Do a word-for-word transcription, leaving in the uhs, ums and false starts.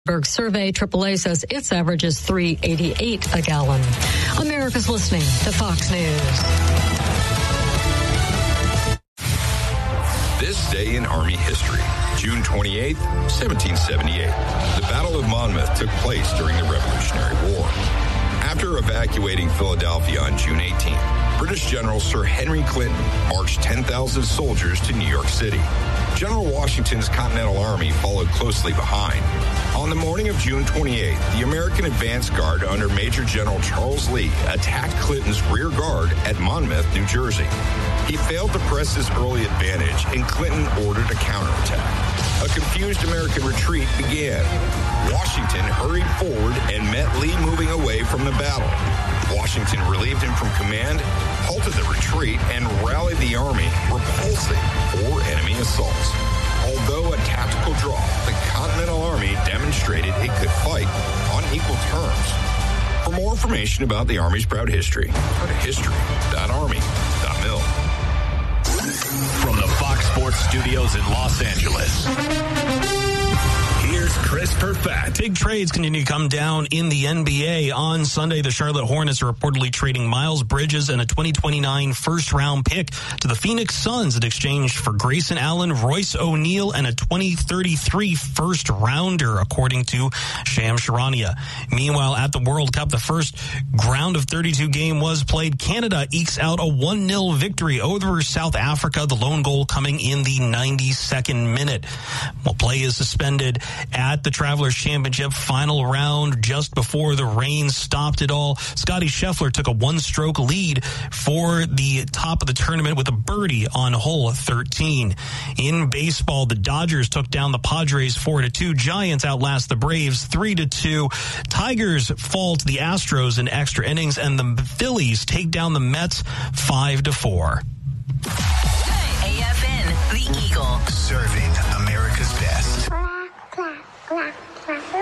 Survey, triple A says its average is three eighty-eight a gallon. America's listening to Fox News. This day in Army history, June twenty-eighth, seventeen seventy-eight. The Battle of Monmouth took place during the Revolutionary War. After evacuating Philadelphia on June eighteenth, British General Sir Henry Clinton marched ten thousand soldiers to New York City. General Washington's Continental Army followed closely behind. On the morning of June twenty-eighth, the American advance guard under Major General Charles Lee attacked Clinton's rear guard at Monmouth, New Jersey. He failed to press his early advantage, and Clinton ordered a counterattack. A confused American retreat began. Washington hurried forward and met Lee moving away from the battle. Washington relieved him from command, halted the retreat, and rallied the army, repulsing four enemy assaults. Although a tactical draw, the Continental Army demonstrated it could fight on equal terms. For more information about the Army's proud history, go to history dot army dot mil. From the Fox Sports Studios in Los Angeles, here's Chris Perfett. Big trades continue to come down in the N B A. On Sunday, the Charlotte Hornets are reportedly trading Miles Bridges and a twenty twenty-nine first-round pick to the Phoenix Suns in exchange for Grayson Allen, Royce O'Neal, and a twenty thirty-three first-rounder, according to Shams Charania. Meanwhile, at the World Cup, the first round of thirty-two game was played. Canada ekes out a one nil victory over South Africa, the lone goal coming in the ninety-second minute. Well, play is suspended at the Travelers Championship final round just before the rain stopped it all. Scottie Scheffler took a one-stroke lead for the top of the tournament with a birdie on hole thirteen. In baseball, the Dodgers took down the Padres four to two. Giants outlast the Braves three to two. Tigers fall to the Astros in extra innings, and the Phillies take down the Mets five to four. A F N, the Eagle. Serving America's best. Clap, clap, clap.